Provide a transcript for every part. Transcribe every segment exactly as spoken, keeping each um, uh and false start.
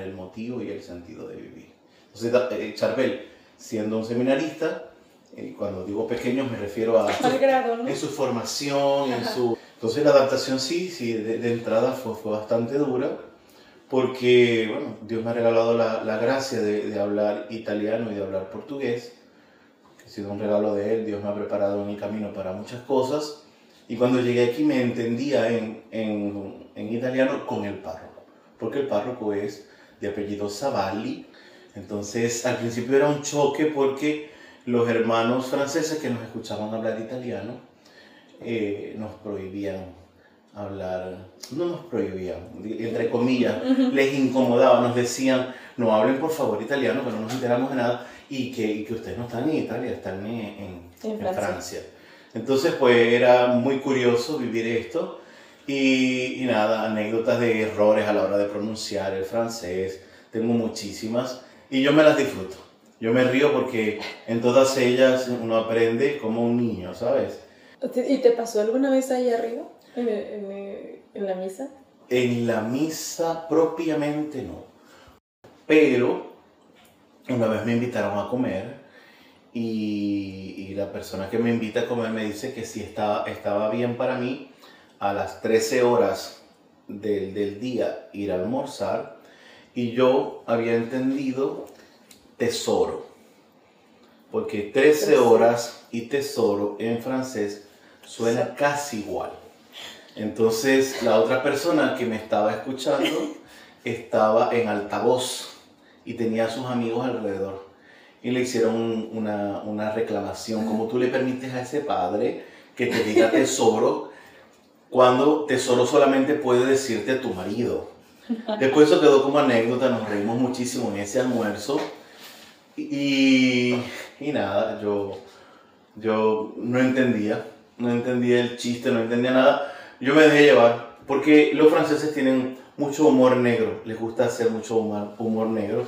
el motivo y el sentido de vivir. Entonces, eh, Charbel, siendo un seminarista, eh, cuando digo pequeños me refiero a Al grado, ¿no? en su formación, en su... Entonces la adaptación sí, sí de, de entrada fue, fue bastante dura, porque bueno, Dios me ha regalado la, la gracia de, de hablar italiano y de hablar portugués, que ha sido un regalo de Él. Dios me ha preparado en mi camino para muchas cosas, y cuando llegué aquí me entendía en, en, en italiano con el párroco, porque el párroco es de apellido Savalli. Entonces al principio era un choque porque los hermanos franceses que nos escuchaban hablar italiano eh, nos prohibían hablar, no nos prohibían, entre comillas, uh-huh. les incomodaba, nos decían, no hablen por favor italiano, que no nos enteramos de nada, y que, y que ustedes no están en Italia, están en, en, en, en Francia. Francia. Entonces pues era muy curioso vivir esto, y, y nada, anécdotas de errores a la hora de pronunciar el francés, tengo muchísimas, y yo me las disfruto. Yo me río porque en todas ellas uno aprende como un niño, ¿sabes? ¿Y te pasó alguna vez ahí arriba, en, en, en la misa? En la misa propiamente no, pero una vez me invitaron a comer y, y la persona que me invita a comer me dice que si estaba, estaba bien para mí a las trece horas del, del día ir a almorzar, y yo había entendido tesoro, porque trece horas y tesoro en francés suena casi igual. Entonces la otra persona que me estaba escuchando estaba en altavoz y tenía a sus amigos alrededor, y le hicieron una, una reclamación, como tú le permites a ese padre que te diga tesoro cuando tesoro solamente puede decirte tu marido. Después eso quedó como anécdota, nos reímos muchísimo en ese almuerzo. Y, y nada, yo, yo no entendía, no entendía el chiste, no entendía nada. Yo me dejé llevar, porque los franceses tienen mucho humor negro, les gusta hacer mucho humor, humor negro,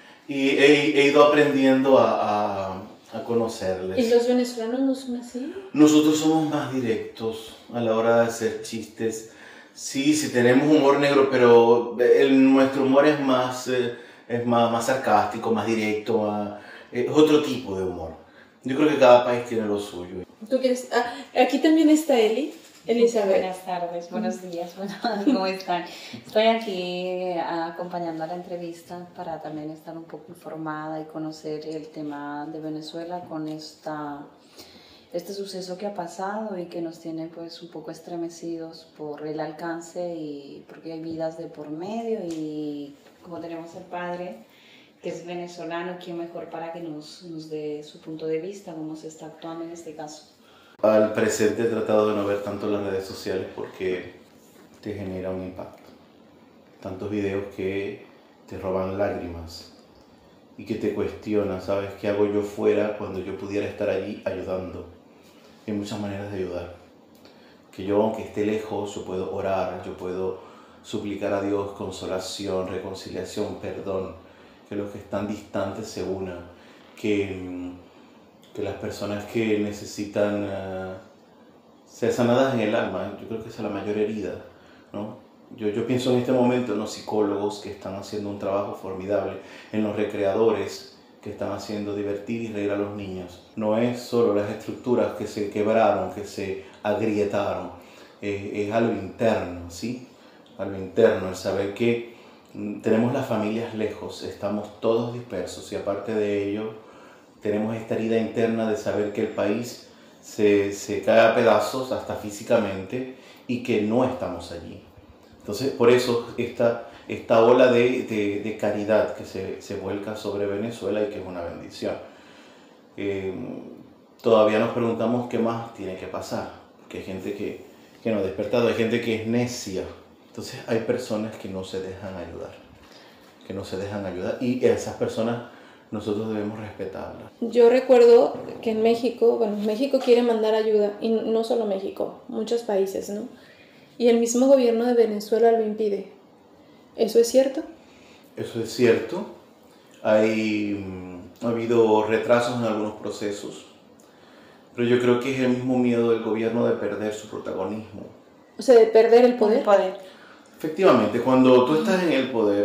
y he, he ido aprendiendo a, a, a conocerles. ¿Y los venezolanos no son así? Nosotros somos más directos a la hora de hacer chistes. Sí, sí tenemos humor negro, pero el, nuestro humor es más... Eh, es más, más sarcástico, más directo, más, es otro tipo de humor. Yo creo que cada país tiene lo suyo. ¿Tú quieres? Ah, aquí también está Eli, Elizabeth. Buenas tardes, buenos días, bueno, ¿cómo están? Estoy aquí acompañando a la entrevista para también estar un poco informada y conocer el tema de Venezuela con esta, este suceso que ha pasado y que nos tiene pues un poco estremecidos por el alcance, y porque hay vidas de por medio, y como tenemos el padre que es venezolano, ¿quién mejor para que nos, nos dé su punto de vista, cómo se está actuando en este caso? Al presente he tratado de no ver tanto las redes sociales porque te genera un impacto. Tantos videos que te roban lágrimas y que te cuestionan, ¿sabes? ¿Qué hago yo fuera cuando yo pudiera estar allí ayudando? Hay muchas maneras de ayudar. Que yo, aunque esté lejos, yo puedo orar, yo puedo suplicar a Dios consolación, reconciliación, perdón, que los que están distantes se unan, que, que las personas que necesitan uh, ser sanadas en el alma, yo creo que esa es la mayor herida, ¿no? Yo, yo pienso en este momento en los psicólogos que están haciendo un trabajo formidable, en los recreadores que están haciendo divertir y reír a los niños. No es solo las estructuras que se quebraron, que se agrietaron, eh, es algo interno, ¿sí? A lo interno, el saber que tenemos las familias lejos, estamos todos dispersos, y aparte de ello tenemos esta herida interna de saber que el país se, se cae a pedazos hasta físicamente y que no estamos allí. Entonces por eso esta, esta ola de, de, de caridad que se, se vuelca sobre Venezuela, y que es una bendición. Eh, todavía nos preguntamos qué más tiene que pasar, porque hay gente que, que no ha despertado, hay gente que es necia. Entonces hay personas que no se dejan ayudar, que no se dejan ayudar, y a esas personas nosotros debemos respetarlas. Yo recuerdo que en México, bueno, México quiere mandar ayuda, y no solo México, muchos países, ¿no? Y el mismo gobierno de Venezuela lo impide. ¿Eso es cierto? Eso es cierto. Hay, ha habido retrasos en algunos procesos, pero yo creo que es el mismo miedo del gobierno de perder su protagonismo. O sea, de perder el poder. El poder. Efectivamente, cuando tú estás en el poder,